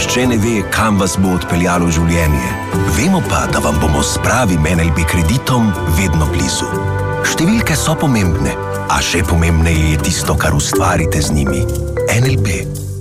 nihče ne ve, kam vas bo odpeljalo življenje. Vemo pa, da vam bomo s pravim NLB kreditom vedno blizu. Številke so pomembne, a še pomembneje je tisto, kar ustvarite z njimi. NLB.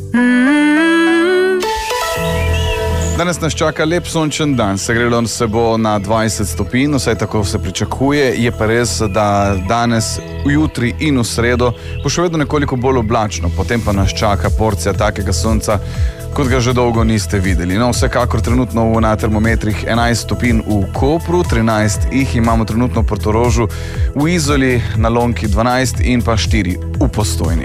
Danes nas čaka lep sončen dan, segrelo se bo na 20 stopinj, vsaj tako se pričakuje, je pa res, da danes, jutri in v sredo bo še vedno nekoliko bolj oblačno, potem pa nas čaka porcija takega sonca, kot ga že dolgo niste videli. No, vsekakor trenutno na termometrih 11 stopinj v Kopru, 13 jih imamo trenutno v Portorožu, v Izoli, na Lonki 12 in pa 4 v Postojni.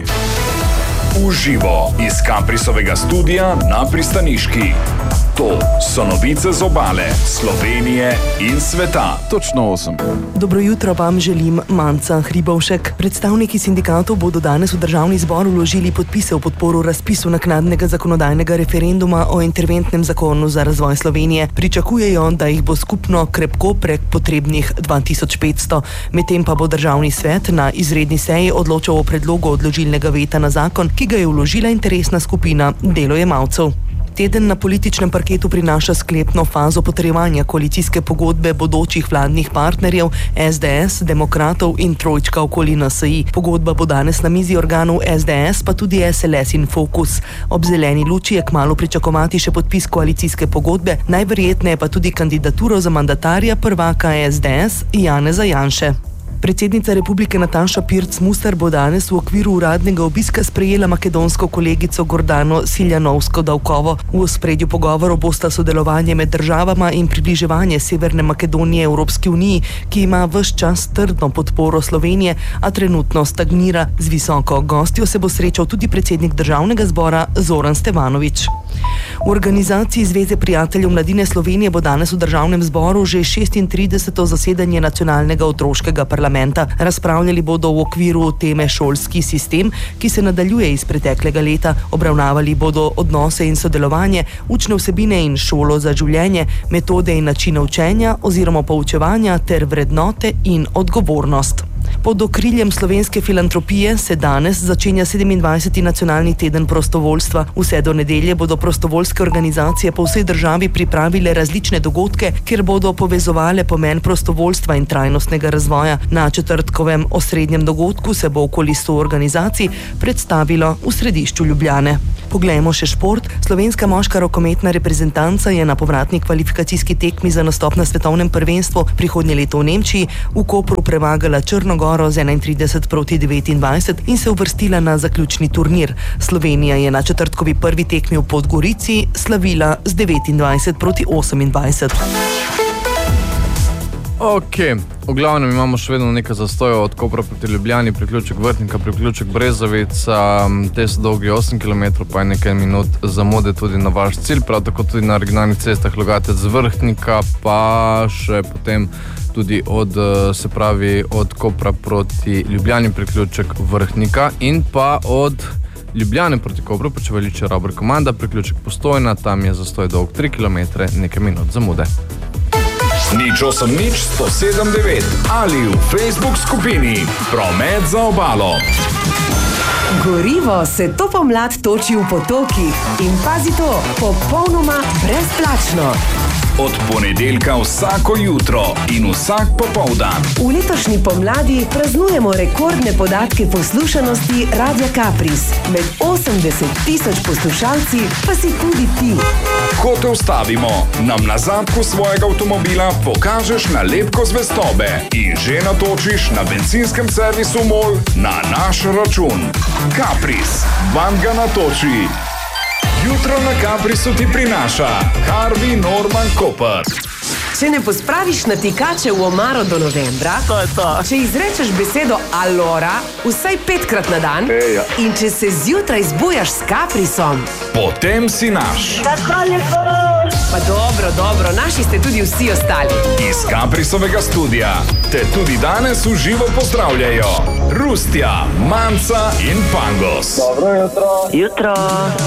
Uživo iz Kaprisovega studia na Pristaniški. To so novice z obale, Slovenije in sveta. Točno 8. Dobro jutro vam želim, Manca Hribovšek. Predstavniki sindikatov bodo danes v Državni zbor vložili podpise v podporo razpisu naknadnega zakonodajnega referenduma o interventnem zakonu za razvoj Slovenije. Pričakujejo, da jih bo skupno krepko prek potrebnih 2500. Medtem pa bo Državni svet na izredni seji odločal o predlogu odložilnega veta na zakon, ki ga je vložila interesna skupina delojemalcev. Teden na političnem parketu prinaša sklepno fazo potrjevanja koalicijske pogodbe bodočih vladnih partnerjev SDS, Demokratov in trojčka okoli NSI. Pogodba bo danes na mizi organov SDS, pa tudi SLS in Fokus. Ob zeleni luči je kmalu pričakovati še podpis koalicijske pogodbe, najverjetneje pa tudi kandidaturo za mandatarja prvaka SDS Janeza Janše. Predsednica Republike Nataša Pirc Musar bo danes v okviru uradnega obiska sprejela makedonsko kolegico Gordano Siljanovsko-Davkovo. V ospredju pogovorov bosta sodelovanje med državama in približevanje Severne Makedonije Evropski uniji, ki ima ves čas trdno podporo Slovenije, a trenutno stagnira. Z visoko gostjo se bo srečal tudi predsednik Državnega zbora Zoran Stevanović. V organizaciji Zveze prijateljev mladine Slovenije bo danes v Državnem zboru že 36. zasedanje nacionalnega otroškega parlamenta. Razpravljali bodo v okviru teme šolski sistem, ki se nadaljuje iz preteklega leta. Obravnavali bodo odnose in sodelovanje, učne vsebine in šolo za življenje, metode in načine učenja oziroma poučevanja ter vrednote in odgovornost. Pod okriljem slovenske filantropije se danes začenja 27. nacionalni teden prostovoljstva. Vse do nedelje bodo prostovoljske organizacije po vsej državi pripravile različne dogodke, kjer bodo povezovale pomen prostovoljstva in trajnostnega razvoja. Na četrtkovem osrednjem dogodku se bo okoli 100 organizacij predstavilo v središču Ljubljane. Poglejmo še šport. Slovenska moška rokometna reprezentanca je na povratni kvalifikacijski tekmi za nastop na svetovnem prvenstvu prihodnje leto v Nemčiji v Kopru premagala Črnogoro z 31-29 in se uvrstila na zaključni turnir. Slovenija je na četrtkovi prvi tekmi v Podgorici slavila z 29-28. Ok, v glavnem imamo še vedno nekaj zastojev od Kopra proti Ljubljani, priključek Vrhnika, priključek Brezovica, te so dolgi 8 km, pa je nekaj minut zamude tudi na vaš cilj, prav tako tudi na regionalnih cestah Logatec Vrhnika, pa še potem tudi od Kopra proti Ljubljani priključek Vrhnika in pa od Ljubljane proti Kopru, Počevališče Robert Komanda, priključek Postojna, tam je zastoj dolg 3 km, nekaj minut zamude. Nič 8 nič 107 9 ali v Facebook skupini Promet za obalo. Gorivo se to pomlad toči v potokih in pazi to, popolnoma brezplačno. Od ponedeljka vsako jutro in vsak popoldan. V letošnji pomladi praznujemo rekordne podatke poslušanosti Radia Kapris. Med 80.000 poslušalci pa si tudi ti. Ko te ustavimo, nam na zadku svojega avtomobila pokažeš nalepko zvestobe in že natočiš na bencinskem servisu MOL na naš račun. Kapris vam ga natoči. Jutro na Kaprisu ti prinaša Harvey Norman Koper. Če ne pospraviš natikače v omaro do novembra, To je to. če izrečeš besedo alora vsaj 5-krat na dan in če se zjutraj zbujaš s Kaprisom, Potem si naš. pa dobro, naši ste tudi vsi ostali. Iz Kaprisovega studia te tudi danes v živo pozdravljajo Rustja, Manca in Pangos. Jutro.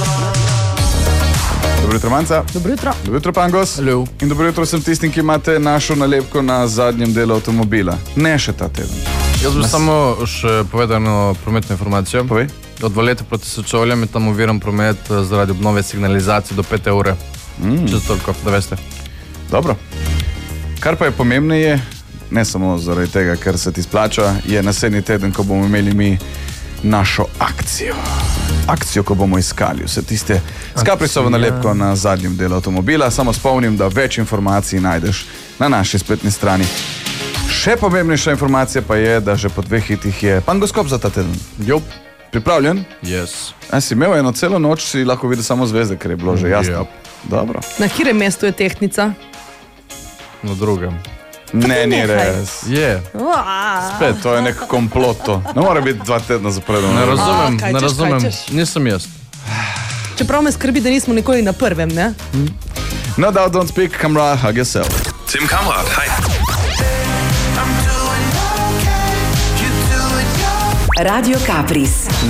Dobro jutro, Manca. Dobro jutro. Dobro jutro, Pangos. Hello. In dobro jutro vsem tistim, ki imate našo nalepko na zadnjem delu avtomobila. Ne še ta teden. Jaz bi samo še povedal eno prometno informacijo. Povej. Od Valete proti Sečovljam je tam oviran promet zaradi obnove signalizacije do 5 ure. Čisto toliko, da veste. Dobro. Kar pa je pomembneje, ne samo zaradi tega, ker se ti splača, je naslednji teden, ko bomo imeli mi našo akcijo. Akcijo, ko bomo iskali vse tiste s Caprisovo nalepko na zadnjem delu avtomobila. Samo spomnim, da več informacij najdeš na naši spletni strani. Še pomembnejša informacija pa je, da že po 2 hitih je pangoskop za ta teden. Jop. Pripravljen? Yes. A si imel eno celo noč, si lahko videl samo zvezde, ker je bilo že jasno. Dobro. Na katerem mestu je tehtnica? Na drugem. Ne, ni res. Je. Spet, to je nek komploto. Ne mora biti 2 tedna zaporedoma. Ne razumem. Nisem jaz. Čeprav me skrbi, da nismo nikoli na prvem, ne? No doubt, don't speak, camera, hug yourself. Tim Kamrat, hi. Radio Kapris.